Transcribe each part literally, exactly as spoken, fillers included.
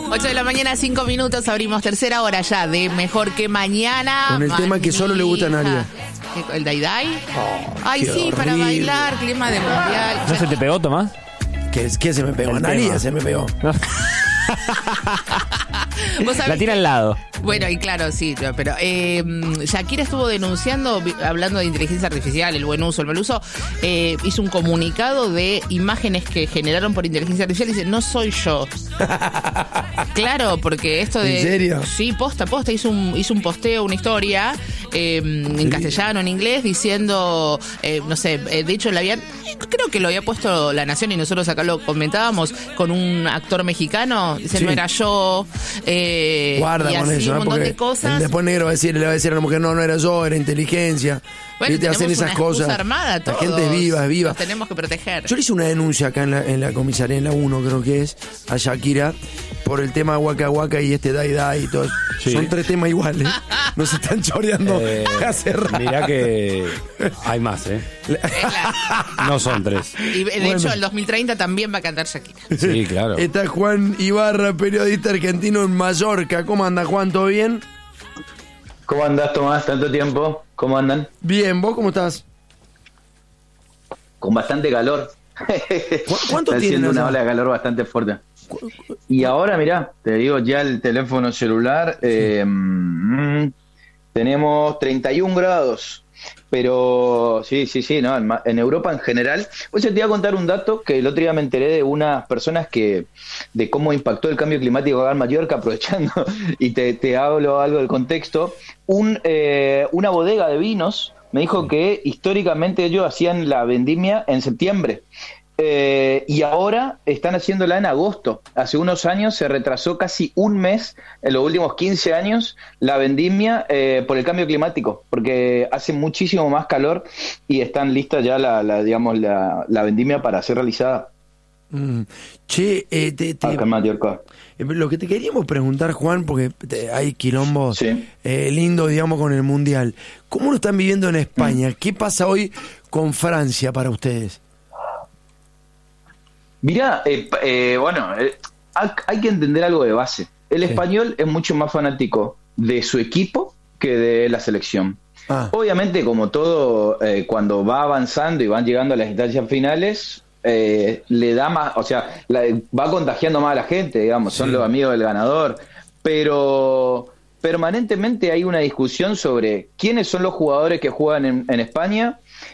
ocho de la mañana, cinco minutos, abrimos tercera hora ya de Mejor que Mañana. Con el Manija. tema que solo le gusta a Nadia. ¿El Dai Dai? Oh, Ay, sí, horrible. para bailar, clima de mundial. ¿No se te pegó, Tomás? ¿Qué, qué se me pegó? El Nadia tema. se me pegó. No. ¿Vos sabés La tira que- al lado. Bueno, y claro, sí, pero eh, Shakira estuvo denunciando, vi- hablando de inteligencia artificial, el buen uso, el mal uso, eh, hizo un comunicado de imágenes que generaron por inteligencia artificial y dice, no soy yo. Claro, porque esto de... ¿En serio? Sí, posta, posta, hizo un, hizo un posteo, una historia, eh, en castellano, en inglés, diciendo, eh, no sé, eh, de hecho, le habían, creo que lo había puesto La Nación y nosotros acá lo comentábamos con un actor mexicano, dice, Sí. no era yo, eh, Guarda y con así eso, un ¿eh? montón Porque de cosas. el después negro va a decir, le va a decir a la mujer, no, no era yo, era inteligencia. Bueno, ¿Viste? Hacen tenemos esas una excusa cosas. armada, La todos. gente es viva, es viva. Nos tenemos que proteger. Yo le hice una denuncia acá en la, en la comisaría, en la uno creo que es, a Shakira, por el tema Waka Waka y este Dai Dai y todo. Sí. Son tres temas iguales. Nos están choreando Eh, hace rato. mirá que hay más, ¿eh? Es la- No son tres. Y de Bueno. hecho, el dos mil treinta también va a cantar Shakira. Sí, claro. Está Juan Ibarra, periodista argentino en Mallorca. ¿Cómo anda, Juan? ¿Todo bien? ¿Cómo andás, Tomás? ¿Tanto tiempo? ¿Cómo andan? Bien, ¿vos cómo estás? Con bastante calor. ¿Cuánto Está tienen haciendo una allá? ola de calor bastante fuerte. Y ahora, mirá, te digo, ya el teléfono celular, eh, mm, tenemos treinta y un grados. Pero sí, sí, sí, no, en, ma- en Europa en general. Pues te iba a contar un dato que el otro día me enteré de unas personas que, de cómo impactó el cambio climático acá en Mallorca, aprovechando, y te, te hablo algo del contexto. Un, eh, una bodega de vinos me dijo que históricamente ellos hacían la vendimia en septiembre. Eh, y ahora están haciéndola en agosto. Hace unos años se retrasó casi un mes, en los últimos quince años, la vendimia eh, por el cambio climático, porque hace muchísimo más calor y están listas ya la, la digamos la, la vendimia para ser realizada Mm. Che, eh, te, te- acá en Mallorca. eh, lo que te queríamos preguntar, Juan, porque te- hay quilombos Sí. eh, lindo, digamos, con el Mundial. ¿Cómo lo están viviendo en España? ¿Qué pasa hoy con Francia para ustedes? Mirá, eh, pa- eh, bueno, eh, hay, hay que entender algo de base. El Sí. español es mucho más fanático de su equipo que de la selección. Ah, Obviamente, como todo, eh, cuando va avanzando y van llegando a las instancias finales, eh, le da más, o sea, la- va contagiando más a la gente, digamos, son Sí. los amigos del ganador. Pero permanentemente hay una discusión sobre quiénes son los jugadores que juegan en, en España,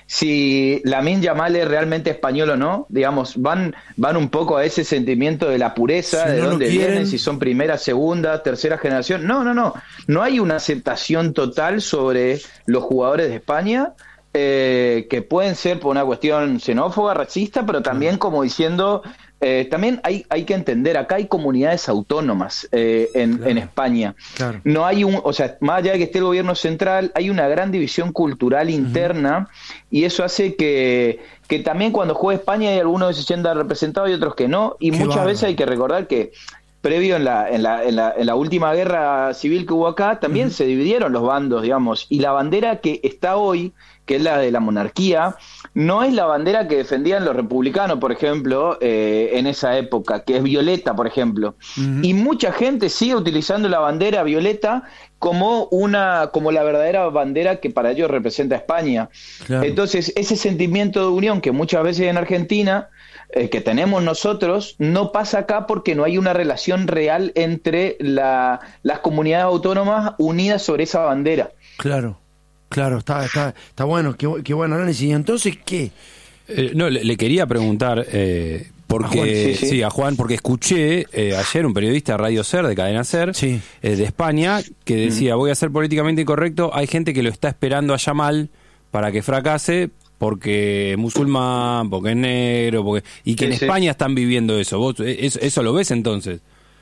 si Lamine Yamal es realmente español o no, digamos, van, van un poco a ese sentimiento de la pureza, Si de no lo dónde quieren. vienen, si son primera, segunda, tercera generación. No, no, no, no hay una aceptación total sobre los jugadores de España, eh, que pueden ser por una cuestión xenófoba, racista, pero también como diciendo, eh, también hay, hay que entender, acá hay comunidades autónomas eh, en, Claro. en España. claro. No hay un, o sea, más allá de que esté el gobierno central, hay una gran división cultural interna y eso hace que, que también cuando juega España hay algunos que se sientan representados y otros que no, y Qué muchas bárbaro. veces hay que recordar que previo en la, en la, en la, en la última guerra civil que hubo acá, también se dividieron los bandos, digamos, y la bandera que está hoy, que es la de la monarquía, no es la bandera que defendían los republicanos, por ejemplo, eh, en esa época, que es violeta, por ejemplo. Ujú. Y mucha gente sigue utilizando la bandera violeta como una, como la verdadera bandera que para ellos representa a España. Claro. Entonces, ese sentimiento de unión que muchas veces en Argentina, eh, que tenemos nosotros, no pasa acá porque no hay una relación real entre la, las comunidades autónomas unidas sobre esa bandera. Claro, claro, está, está, está bueno, qué, bu- qué buen análisis. ¿Y entonces qué? Eh, no, le, le quería preguntar, eh, porque, A Juan, sí, sí. sí, a Juan, porque escuché eh, ayer un periodista de Radio Ser, de Cadena Ser, Sí. eh, de España, que decía, voy a ser políticamente incorrecto, hay gente que lo está esperando a Yamal para que fracase, porque es musulmán, porque es negro, porque y que Sí, en sí. España están viviendo eso. ¿Vos eh, eso, eso lo ves entonces?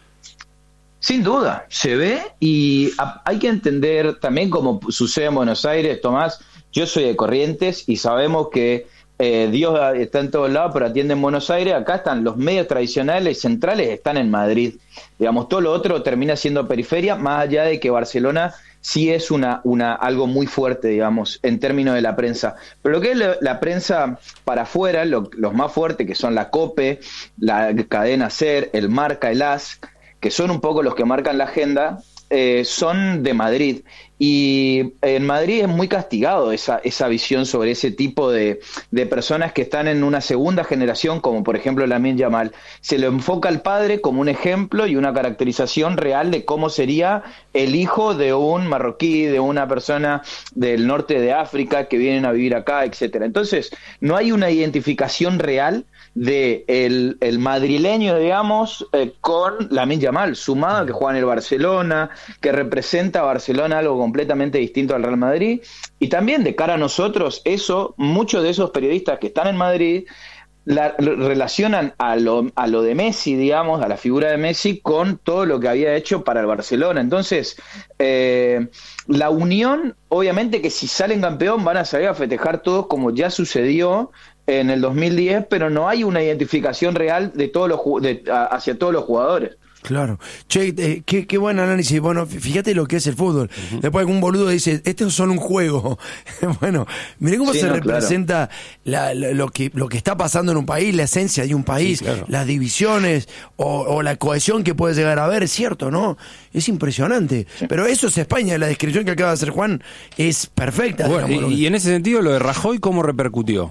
Sin duda, se ve y a- hay que entender también como sucede en Buenos Aires, Tomás, yo soy de Corrientes y sabemos que eh, Dios está en todos lados, pero atiende en Buenos Aires, acá están los medios tradicionales centrales, están en Madrid. Digamos, todo lo otro termina siendo periferia, más allá de que Barcelona sí es una, una algo muy fuerte, digamos, en términos de la prensa. Pero lo que es la, la prensa para afuera, lo- los más fuertes, que son la COPE, la cadena SER, el Marca, el AS, que son un poco los que marcan la agenda, eh, son de Madrid. Y en Madrid es muy castigado esa, esa visión sobre ese tipo de, de personas que están en una segunda generación, como por ejemplo Lamine Yamal. Se lo enfoca al padre como un ejemplo y una caracterización real de cómo sería el hijo de un marroquí, de una persona del norte de África que vienen a vivir acá, etcétera. Entonces, no hay una identificación real de el, el madrileño, digamos, eh, con Lamine Yamal, sumado a que juega en el Barcelona, que representa a Barcelona algo completamente distinto al Real Madrid, y también de cara a nosotros, eso, muchos de esos periodistas que están en Madrid la, lo, relacionan a lo, a lo de Messi, digamos, a la figura de Messi, con todo lo que había hecho para el Barcelona. Entonces, eh, la unión, obviamente que si salen campeón van a salir a festejar todos como ya sucedió en el dos mil diez, pero no hay una identificación real de todos los de, a, hacia todos los jugadores. Claro. Che, eh, qué, qué buen análisis. Bueno, fíjate lo que es el fútbol. Uh-huh. Después algún boludo dice, esto es solo un juego. Bueno, mirá cómo sí, se no, representa claro. la, la, lo que lo que está pasando en un país, la esencia de un país, sí, claro. las divisiones o, o la cohesión que puede llegar a haber, es cierto, ¿no? Es impresionante. Sí. Pero eso es España, la descripción que acaba de hacer Juan es perfecta. Bueno, digamos, y, y en ese sentido, lo de Rajoy, ¿cómo repercutió?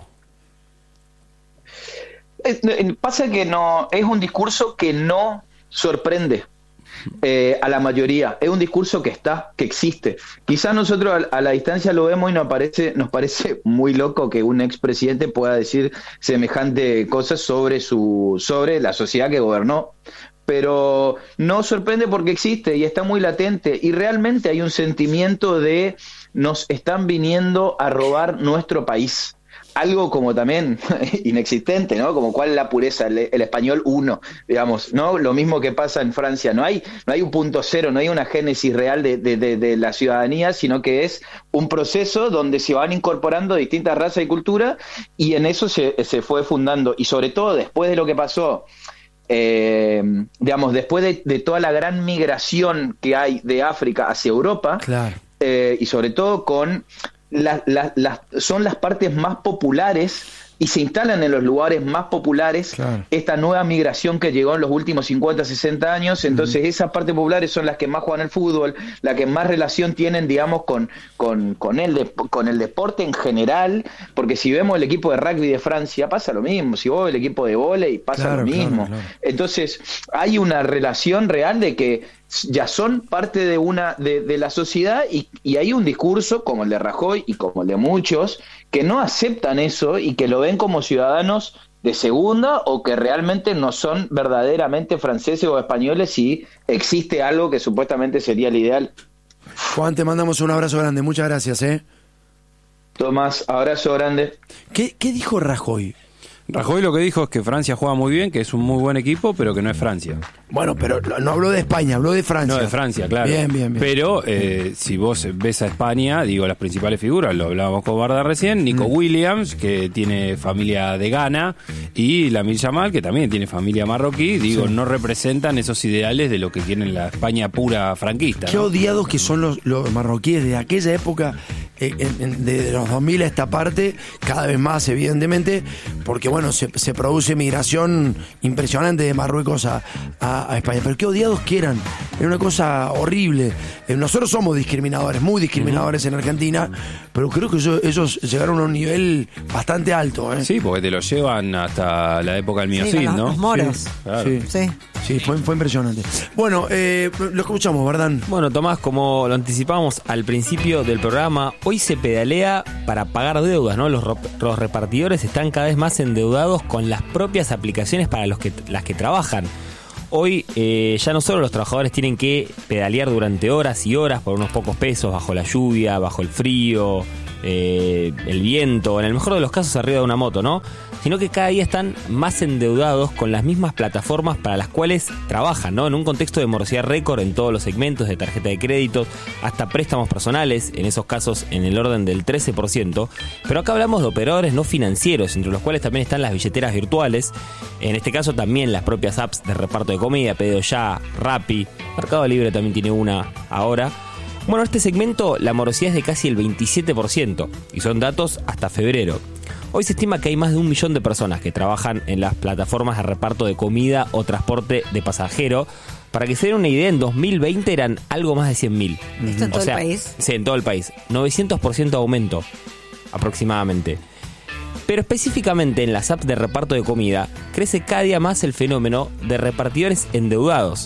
Eh, pasa que no, es un discurso que no sorprende eh, a la mayoría. Es un discurso que está, que existe. Quizás nosotros a, a la distancia lo vemos y nos parece, nos parece muy loco que un expresidente pueda decir semejante cosas sobre su, sobre la sociedad que gobernó. Pero no sorprende porque existe y está muy latente, y realmente hay un sentimiento de nos están viniendo a robar nuestro país. Algo como también inexistente, ¿no? Como cuál es la pureza, el, el español uno, digamos, ¿no? Lo mismo que pasa en Francia, no hay no hay un punto cero, no hay una génesis real de, de, de, de la ciudadanía, sino que es un proceso donde se van incorporando distintas razas y culturas, y en eso se, se fue fundando, y sobre todo después de lo que pasó, eh, digamos, después de, de toda la gran migración que hay de África hacia Europa, claro. eh, y sobre todo con... La, la, la, son las partes más populares y se instalan en los lugares más populares, claro. esta nueva migración que llegó en los últimos cincuenta, sesenta años, entonces uh-huh. esas partes populares son las que más juegan el fútbol, las que más relación tienen, digamos, con, con, con, el, de, con el deporte en general, porque si vemos el equipo de rugby de Francia, pasa lo mismo, si vos ves el equipo de vóley, pasa claro, lo mismo. Claro, claro. Entonces, hay una relación real de que ya son parte de una de, de la sociedad, y, y hay un discurso como el de Rajoy y como el de muchos que no aceptan eso y que lo ven como ciudadanos de segunda, o que realmente no son verdaderamente franceses o españoles, si existe algo que supuestamente sería el ideal. Juan, te mandamos un abrazo grande, muchas gracias, ¿eh? Tomás, abrazo grande. ¿Qué, qué dijo Rajoy? Rajoy lo que dijo es que Francia juega muy bien, que es un muy buen equipo, pero que no es Francia. Bueno, pero no habló de España, habló de Francia. No, de Francia, claro. Bien, bien, bien. Pero eh, si vos ves a España, digo, las principales figuras, lo hablábamos con Barda recién, Nico mm. Williams, que tiene familia de Ghana, y Lamine Yamal, que también tiene familia marroquí, digo, sí. no representan esos ideales de lo que quieren la España pura franquista. Qué ¿no? odiados que son los, los marroquíes de aquella época, eh, en, en, de los dos mil a esta parte, cada vez más, evidentemente, porque bueno, se, se produce migración impresionante de Marruecos a, a, a España. Pero qué odiados que eran. Era una cosa horrible. Eh, nosotros somos discriminadores, muy discriminadores uh-huh. en Argentina, pero creo que ellos, ellos llegaron a un nivel bastante alto. ¿eh? Sí, porque te lo llevan hasta la época del Miocid, sí, ¿no? Los moros. Sí, claro. sí. sí. Sí, fue, fue impresionante. Bueno, eh, lo escuchamos, ¿verdad? Bueno, Tomás, como lo anticipamos al principio del programa, hoy se pedalea para pagar deudas, ¿no? Los, los repartidores están cada vez más endeudados con las propias aplicaciones para los que, las que trabajan. Hoy eh, ya no solo los trabajadores tienen que pedalear durante horas y horas por unos pocos pesos, bajo la lluvia, bajo el frío, eh, el viento, en el mejor de los casos arriba de una moto, ¿no? Sino que cada día están más endeudados con las mismas plataformas para las cuales trabajan, ¿no? En un contexto de morosidad récord en todos los segmentos, de tarjeta de crédito, hasta préstamos personales, en esos casos en el orden del trece por ciento. Pero acá hablamos de operadores no financieros, entre los cuales también están las billeteras virtuales, en este caso también las propias apps de reparto de comida, Pedido Ya, Rappi, Mercado Libre también tiene una ahora. Bueno, en este segmento la morosidad es de casi el veintisiete por ciento, y son datos hasta febrero. Hoy se estima que hay más de un millón de personas que trabajan en las plataformas de reparto de comida o transporte de pasajero, Para que se den una idea, en dos mil veinte eran algo más de cien mil. ¿Esto en todo O sea, el país? Sí, en todo el país. novecientos por ciento de aumento, aproximadamente. Pero específicamente en las apps de reparto de comida, crece cada día más el fenómeno de repartidores endeudados.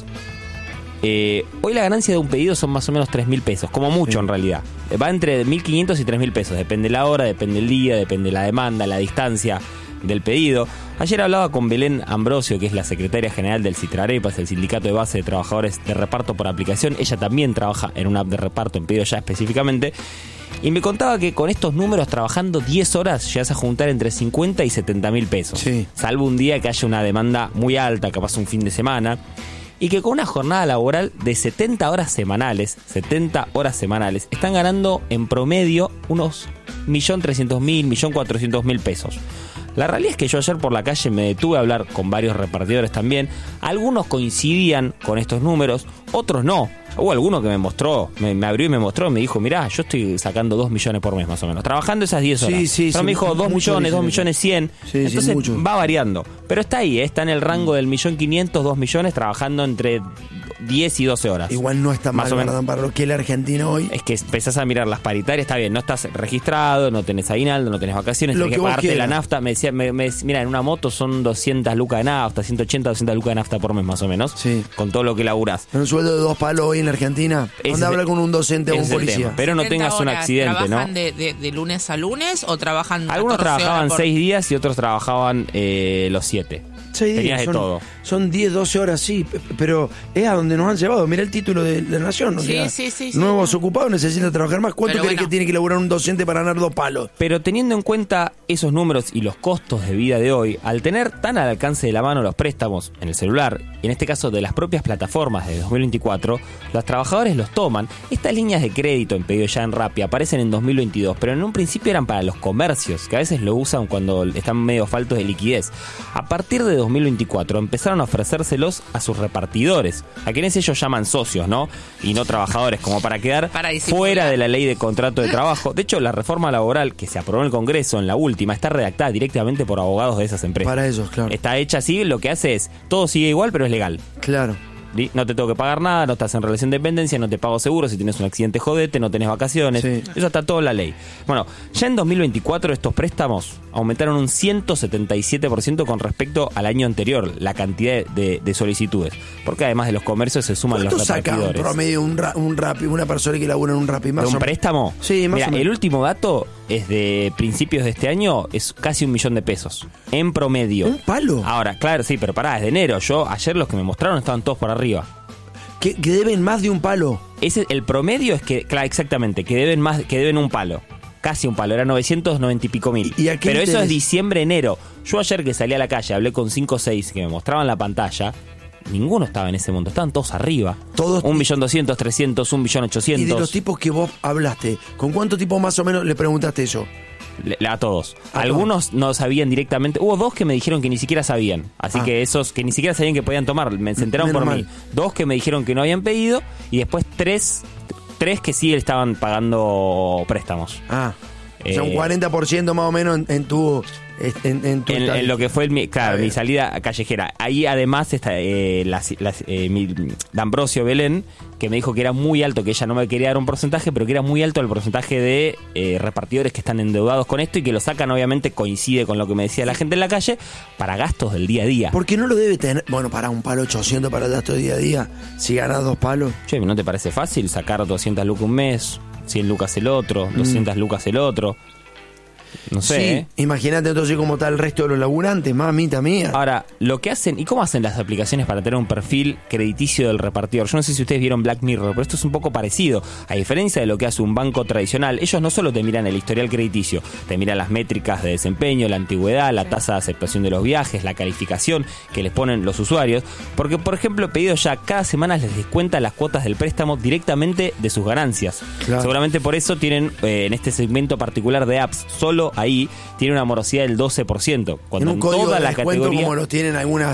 Eh, hoy la ganancia de un pedido son más o menos tres mil pesos, como mucho sí. en realidad. Va entre mil quinientos y tres mil pesos, depende la hora, depende el día, depende la demanda, la distancia del pedido. Ayer hablaba con Belén Ambrosio, que es la secretaria general del Citrarepas, el sindicato de base de trabajadores de reparto por aplicación. Ella también trabaja en una app de reparto, en Pedido Ya específicamente. Y me contaba que con estos números, trabajando diez horas, llegas a juntar entre cincuenta y setenta mil pesos. Sí. Salvo un día que haya una demanda muy alta, capaz un fin de semana. Y que con una jornada laboral de setenta horas semanales, setenta horas semanales, están ganando en promedio unos un millón trescientos mil, un millón cuatrocientos mil pesos. La realidad es que yo ayer por la calle me detuve a hablar con varios repartidores también. Algunos coincidían con estos números, otros no. Hubo alguno que me mostró, me, me abrió y me mostró, me dijo, mirá, yo estoy sacando dos millones por mes más o menos, trabajando esas diez horas. Sí, sí, Pero sí, me dijo dos millones, dos millones cien. Sí, Entonces sí, mucho. va variando. Pero está ahí, ¿eh? Está en el rango del millón quinientos, dos millones, trabajando entre diez y doce horas. Igual no está Más mal, o menos. ¿verdad? Para lo que el argentino hoy. Es que empezás a mirar las paritarias, está bien, no estás registrado, no tenés aguinaldo, no tenés vacaciones, Lo tenés que que vos pagarte la quieras. nafta. Me decía, me, me- mira, en una moto son doscientas lucas de nafta, ciento ochenta, doscientas lucas de nafta por mes más o menos. Sí. Con todo lo que laburás. Un sueldo de dos palos hoy en la Argentina. Ese Anda a es hablar el- con un docente o ese un es el policía. tema. Pero no setenta tengas un horas, accidente, ¿no? ¿Trabajan de, de, de lunes a lunes o trabajan Algunos catorce trabajaban horas por- seis días y otros trabajaban eh, los siete. Seis días, Tenías de son, todo. Son diez, doce horas, sí, p- pero es a donde nos han llevado. Mira el título de la Nación. O Sí, sea, sí, sí, sí. Nuevos ocupados necesitan trabajar más. ¿Cuánto Pero crees bueno. que tiene que laburar un docente para ganar dos palos? Pero teniendo en cuenta esos números y los costos de vida de hoy, al tener tan al alcance de la mano los préstamos en el celular, y en este caso de las propias plataformas de dos mil veinticuatro, los trabajadores los toman. Estas líneas de crédito en Pedido Ya en Rappi aparecen en dos mil veintidós, pero en un principio eran para los comercios, que a veces lo usan cuando están medio faltos de liquidez. A partir de dos mil veinticuatro empezaron a ofrecérselos a sus repartidores, a quienes ellos llaman socios, ¿no? Y no trabajadores, como para quedar Para disimular. fuera de la ley de contrato de trabajo. De hecho, la reforma laboral que se aprobó en el Congreso, en la última, está redactada directamente por abogados de esas empresas. Para ellos, claro. Está hecha así, lo que hace es, todo sigue igual, pero es legal. Claro. ¿Sí? No te tengo que pagar nada, no estás en relación de dependencia, no te pago seguro, si tienes un accidente jodete, no tenés vacaciones. Sí. Eso está todo en la ley. Bueno, ya en dos mil veinticuatro estos préstamos aumentaron un ciento setenta y siete por ciento con respecto al año anterior, la cantidad de, de solicitudes. Porque además de los comercios se suman los ¿Cuánto saca un repartidores. promedio un, ra- un Rappi, una persona que labura en un Rappi? Más ¿De o un menos? préstamo? Sí, más Mira, o menos. el último dato es de principios de este año, es casi un millón de pesos. En promedio. ¿Un palo? Ahora, claro, sí, pero pará, es de enero. Yo, ayer los que me mostraron estaban todos por arriba. Que, que deben más de un palo. Ese, el promedio es que, claro, exactamente, que deben más, que deben un palo. Casi un palo, era novecientos noventa y pico mil. ¿Y a qué Pero eso interés? es diciembre, enero. Yo ayer que salí a la calle, hablé con cinco o seis que me mostraban la pantalla. Ninguno estaba en ese mundo, estaban todos arriba. Todos- Un millón doscientos, trescientos, un millón Y de los ochocientos. tipos que vos hablaste, ¿con cuántos tipos más o menos le preguntaste eso? Le- A todos. A Algunos no sabían directamente. Hubo dos que me dijeron que ni siquiera sabían. Así Ah. que esos que ni siquiera sabían que podían tomar, me se enteraron Menos por mí. mal. Dos que me dijeron que no habían pedido. Y después tres, tres que sí estaban pagando préstamos. Ah, o sea, un Eh, cuarenta por ciento más o menos en, en tu... En, en tu En, en lo que fue el, mi- claro, Está mi bien. salida callejera. Ahí además está eh, la, la- eh, mi- D'Ambrosio Belén, que me dijo que era muy alto, que ella no me quería dar un porcentaje, pero que era muy alto el porcentaje de eh, repartidores que están endeudados con esto y que lo sacan, obviamente, coincide con lo que me decía la gente en la calle, para gastos del día a día. Porque no lo debe tener... Bueno, para un palo ochocientos para el gasto de día a día, si ganas dos palos... Che, ¿no te parece fácil sacar doscientas lucas un mes, cien lucas el otro, doscientas lucas el otro? No sé, Sí, ¿eh? imagínate entonces cómo está el resto de los laburantes, mamita mía. Ahora, lo que hacen, ¿y cómo hacen las aplicaciones para tener un perfil crediticio del repartidor? Yo no sé si ustedes vieron Black Mirror, pero esto es un poco parecido. A diferencia de lo que hace un banco tradicional, ellos no solo te miran el historial crediticio, te miran las métricas de desempeño, la antigüedad, la tasa de aceptación de los viajes, la calificación que les ponen los usuarios. Porque, por ejemplo, Pedido Ya cada semana les descuenta las cuotas del préstamo directamente de sus ganancias. Claro. Seguramente por eso tienen, eh, en este segmento particular de apps, solo ahí tiene una morosidad del doce por ciento. En Cuando un en código toda de la descuento categoría... como lo tienen algunas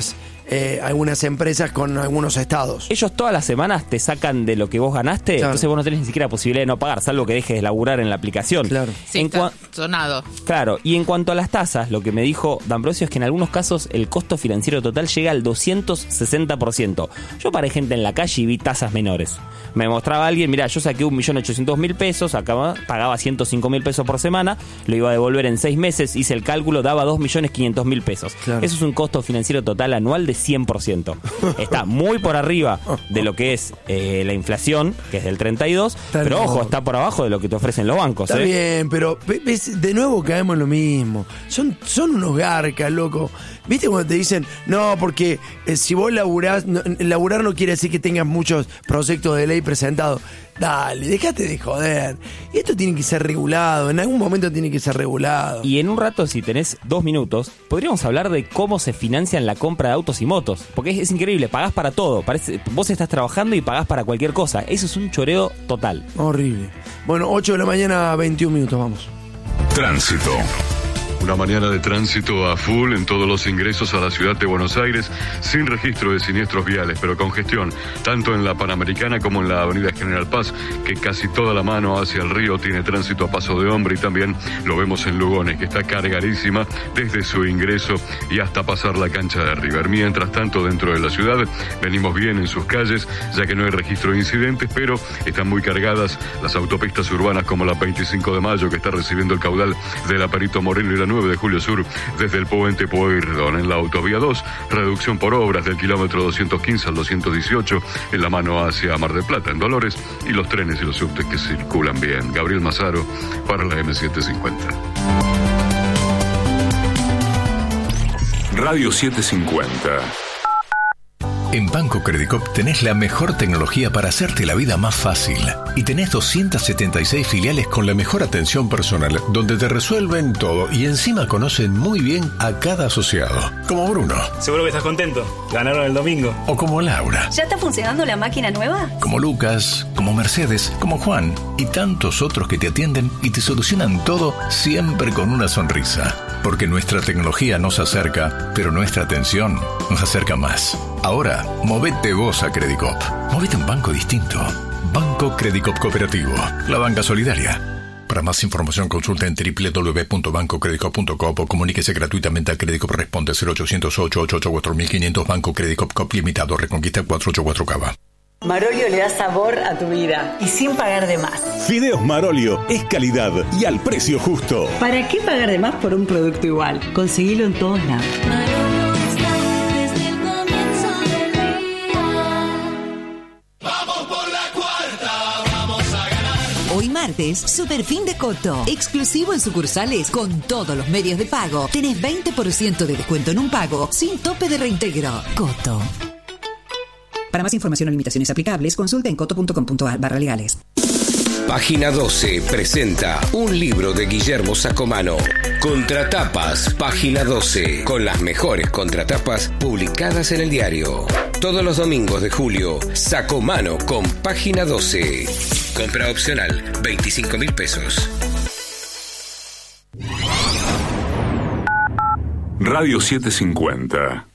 eh, algunas empresas con algunos estados. Ellos todas las semanas te sacan de lo que vos ganaste, Claro. entonces vos no tenés ni siquiera posibilidad de no pagar, salvo que dejes de laburar en la aplicación. Claro. Sí, En está cua- sonado. Claro, y en cuanto a las tasas, lo que me dijo D'Ambrosio es que en algunos casos el costo financiero total llega al doscientos sesenta por ciento. Yo paré gente en la calle y vi tasas menores. Me mostraba alguien, mirá, yo saqué un millón ochocientos mil pesos, acá pagaba ciento cinco mil pesos por semana, lo iba a devolver en seis meses, hice el cálculo, daba dos millones quinientos mil pesos. Claro. Eso es un costo financiero total anual de cien por ciento. Está muy por arriba de lo que es eh, la inflación, que es del treinta y dos, Tal pero ojo, modo. está por abajo de lo que te ofrecen los bancos. Está ¿eh? bien, pero ve- ves, de nuevo caemos en lo mismo. Son, son unos garcas, loco. ¿Viste cuando te dicen, no, porque eh, si vos laburás, no, laburar no quiere decir que tengas muchos proyectos de ley presentados? Dale, déjate de joder. Esto tiene que ser regulado, en algún momento tiene que ser regulado. Y en un rato, si tenés dos minutos, podríamos hablar de cómo se financian la compra de autos y motos. Porque es, es increíble, pagás para todo. Parece, vos estás trabajando y pagás para cualquier cosa. Eso es un choreo total. Horrible. Bueno, ocho de la mañana, veintiún minutos, vamos. Tránsito. Una mañana de tránsito a full en todos los ingresos a la ciudad de Buenos Aires, sin registro de siniestros viales, pero con gestión, tanto en la Panamericana como en la avenida General Paz, que casi toda la mano hacia el río tiene tránsito a paso de hombre, y también lo vemos en Lugones, que está cargadísima desde su ingreso y hasta pasar la cancha de River. Mientras tanto, dentro de la ciudad, venimos bien en sus calles, ya que no hay registro de incidentes, pero están muy cargadas las autopistas urbanas como la veinticinco de mayo, que está recibiendo el caudal de la Perito Moreno, y la nueve de Julio Sur desde el puente Pueyrredón. En la autovía dos, reducción por obras del kilómetro doscientos quince al doscientos dieciocho en la mano hacia Mar del Plata, en Dolores, y los trenes y los subtes que circulan bien. Gabriel Mazaro para la eme setecientos cincuenta. Radio setecientos cincuenta. En Banco Credicop tenés la mejor tecnología para hacerte la vida más fácil. Y tenés doscientas setenta y seis filiales con la mejor atención personal, donde te resuelven todo y encima conocen muy bien a cada asociado. Como Bruno. Seguro que estás contento. Ganaron el domingo. O como Laura. ¿Ya está funcionando la máquina nueva? Como Lucas, como Mercedes, como Juan y tantos otros que te atienden y te solucionan todo siempre con una sonrisa. Porque nuestra tecnología nos acerca, pero nuestra atención nos acerca más. Ahora, movete vos a Credicop. Movete a un banco distinto. Banco Credicop Cooperativo. La banca solidaria. Para más información consulta en doble u doble u doble u punto banco credicop punto com o comuníquese gratuitamente a Credicop. Responde cero ochocientos ocho ocho ocho cuatro mil quinientos. Banco Credicop Cop Limitado. Reconquista cuatrocientos ochenta y cuatro Cava. Marolio le da sabor a tu vida y sin pagar de más. Fideos Marolio es calidad y al precio justo. ¿Para qué pagar de más por un producto igual? Conseguilo en todos lados. Marolio está desde el comienzo del día. Vamos por la cuarta, vamos a ganar. Hoy martes, Super Fin de Coto. Exclusivo en sucursales con todos los medios de pago. Tenés veinte por ciento de descuento en un pago sin tope de reintegro. Coto. Para más información o limitaciones aplicables, consulta en coto punto com punto ar barra legales. Página doce presenta un libro de Guillermo Sacomano. Contratapas, Página doce, con las mejores contratapas publicadas en el diario. Todos los domingos de julio, Sacomano con Página doce. Compra opcional, veinticinco mil pesos. Radio setecientos cincuenta.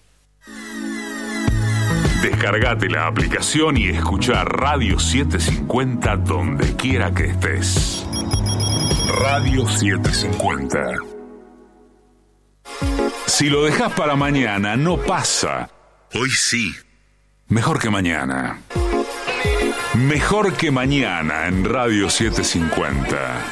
Descargate la aplicación y escucha Radio setecientos cincuenta donde quiera que estés. Radio setecientos cincuenta. Si lo dejas para mañana, no pasa. Hoy sí. Mejor que mañana. Mejor que mañana en Radio setecientos cincuenta.